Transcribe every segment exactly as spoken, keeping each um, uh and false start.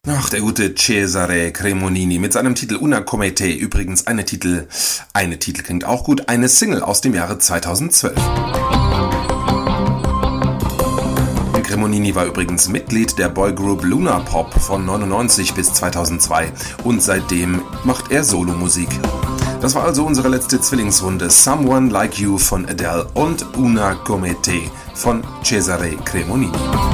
Ach, der gute Cesare Cremonini mit seinem Titel Una Comete, übrigens eine Titel, eine Titel klingt auch gut, eine Single aus dem Jahre zweitausendzwölf. Cremonini war übrigens Mitglied der Boygroup Luna Pop von neunundneunzig bis zweitausendzwei und seitdem macht er Solomusik. Das war also unsere letzte Zwillingsrunde, Someone Like You von Adele und Una Comete von Cesare Cremonini.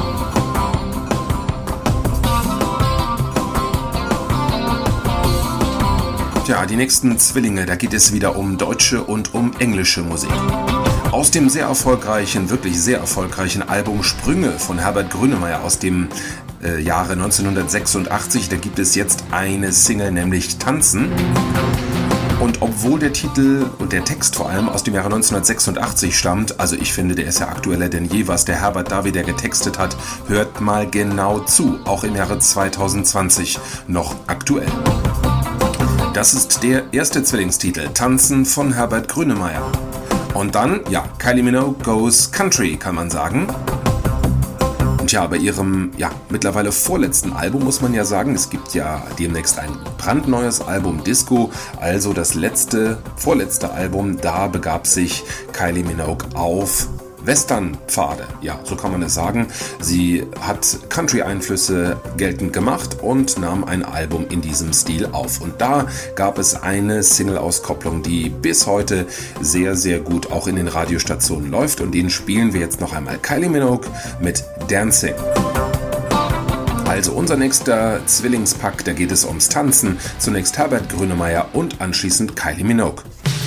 Ja, die nächsten Zwillinge, da geht es wieder um deutsche und um englische Musik. Aus dem sehr erfolgreichen, wirklich sehr erfolgreichen Album Sprünge von Herbert Grönemeyer aus dem äh, Jahre neunzehnhundertsechsundachtzig, da gibt es jetzt eine Single, nämlich Tanzen. Und obwohl der Titel und der Text vor allem aus dem Jahre neunzehnhundertsechsundachtzig stammt, also ich finde, der ist ja aktueller denn je, was der Herbert da wieder getextet hat, hört mal genau zu, auch im Jahre zweitausendzwanzig noch aktuell. Das ist der erste Zwillingstitel, Tanzen von Herbert Grönemeyer. Und dann, ja, Kylie Minogue goes Country, kann man sagen. Und ja, bei ihrem, ja, mittlerweile vorletzten Album muss man ja sagen, es gibt ja demnächst ein brandneues Album Disco, also das letzte, vorletzte Album, da begab sich Kylie Minogue auf Westernpfade, ja, so kann man es sagen. Sie hat Country-Einflüsse geltend gemacht und nahm ein Album in diesem Stil auf. Und da gab es eine Single-Auskopplung, die bis heute sehr, sehr gut auch in den Radiostationen läuft. Und den spielen wir jetzt noch einmal. Kylie Minogue mit Dancing. Also unser nächster Zwillingspack, da geht es ums Tanzen. Zunächst Herbert Grönemeyer und anschließend Kylie Minogue.